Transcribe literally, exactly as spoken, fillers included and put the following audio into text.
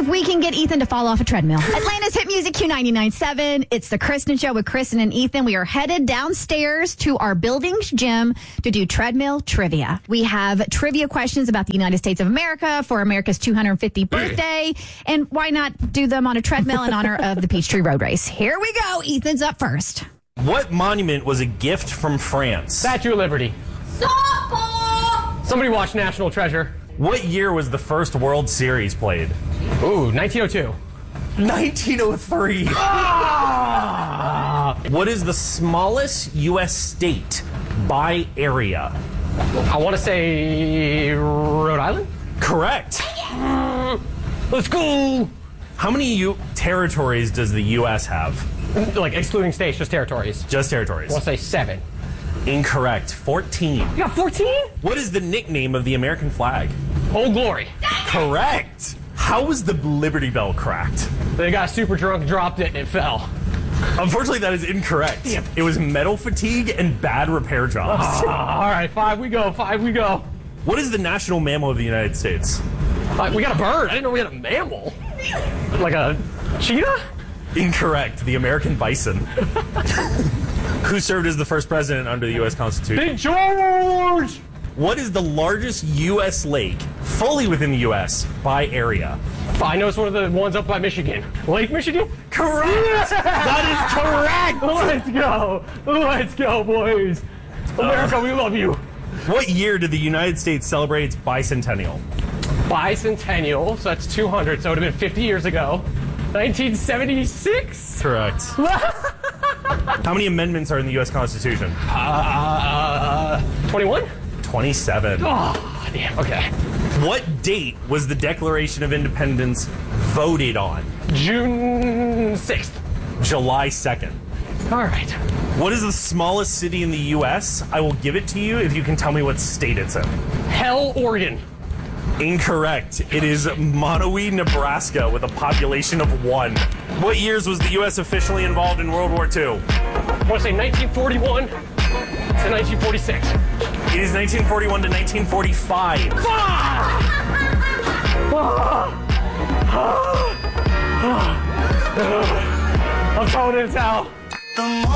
if we can get Ethan to fall off a treadmill. Atlanta's hit music Q ninety-nine point seven. It's the Kristen Show with Kristen and Ethan. We are headed downstairs to our building's gym to do treadmill trivia. We have trivia questions about the United States of America for America's two hundred fiftieth birthday. And why not do them on a treadmill in honor of the Peachtree Road Race? Here we go. Ethan's up first. What monument was a gift from France? Statue of Liberty. Softball! Somebody watch National Treasure. What year was the first World Series played? Ooh, nineteen oh two. nineteen oh three. Ah! What is the smallest U S state by area? I want to say Rhode Island? Correct. Let's go! How many U- territories does the U S have? Like, excluding states, just territories. Just territories. I want to say seven. Incorrect. fourteen. You got fourteen? What is the nickname of the American flag? Old Glory. Correct. How was the Liberty Bell cracked? They got super drunk, dropped it, and it fell. Unfortunately, that is incorrect. Damn. It was metal fatigue and bad repair jobs. Ah, all right, five we go, five we go. What is the national mammal of the United States? Uh, we got a bird. I didn't know we had a mammal. Like a cheetah? Incorrect. The American bison. Who served as the first president under the U S Constitution? Big George! What is the largest U S lake, fully within the U S, by area? I know it's one of the ones up by Michigan. Lake Michigan? Correct! That is correct! Let's go! Let's go, boys! America, we love you! What year did the United States celebrate its bicentennial? Bicentennial, so that's two hundred, so it would have been fifty years ago. nineteen seventy-six? Correct. How many amendments are in the U S Constitution? Uh, twenty-one? twenty-seven. Oh, damn, okay. What date was the Declaration of Independence voted on? June sixth. July second. All right. What is the smallest city in the U S? I will give it to you if you can tell me what state it's in. Hell, Oregon. Incorrect. It is Monowee, Nebraska, with a population of one. What years was the U S officially involved in World War Two? I want to say nineteen forty-one to nineteen forty-six. It is nineteen forty-one to nineteen forty-five. I'm throwing in the towel.